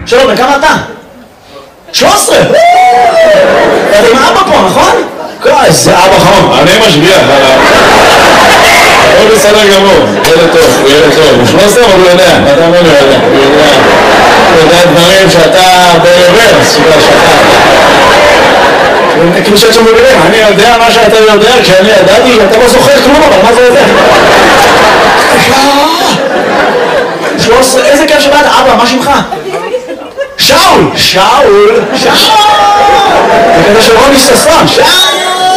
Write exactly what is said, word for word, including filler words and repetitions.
שלום, בכמה אתה? שלוש עשרה! אתה עם האבא פה, נכון? איזה אבא חמור. אני משגיח עליו. הוא בסדר גמור, ילד טוב, הוא ילד טוב. הוא שלוש עשרה, אבל הוא יודע. אתה אומר לו יודע. הוא יודע. הוא יודע דברים שאתה ברוורס, שאתה... כאילו שאת שם מבינים, אני יודע מה שאתה יודע, כשאני ידעתי, אתה לא זוכר כלום, אבל מה זה יודע? שלוש עשרה, איזה כיף שבאת, אבא, מה שמך? שאול! שאול! שאול! זה כזה של רוני ששון, שאול!